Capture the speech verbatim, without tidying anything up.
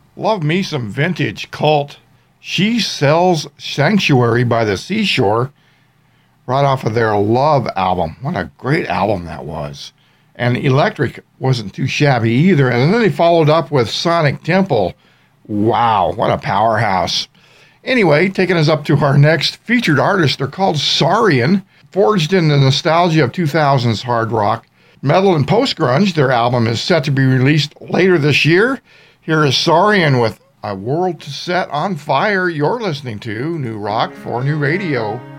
Love me some vintage Cult. She Sells Sanctuary by the Seashore, right off of their Love album. What a great album that was. And Electric wasn't too shabby either. And then they followed up with Sonic Temple. Wow, what a powerhouse. Anyway, taking us up to our next featured artist, they're called Saurian. Forged in the nostalgia of two thousands hard rock, metal, and post-grunge, their album is set to be released later this year. Here is Saurian with A World to Set on Fire. You're listening to New Rock for New Radio.